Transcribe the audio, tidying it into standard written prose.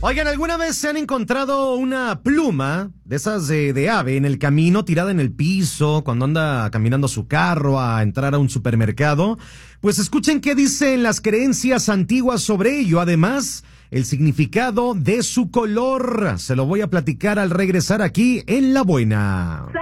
Oigan, ¿alguna vez se han encontrado una pluma de esas de ave en el camino, tirada en el piso, cuando anda caminando su carro a entrar a un supermercado? Pues escuchen qué dicen las creencias antiguas sobre ello. Además, el significado de su color. Se lo voy a platicar al regresar aquí en La Buena.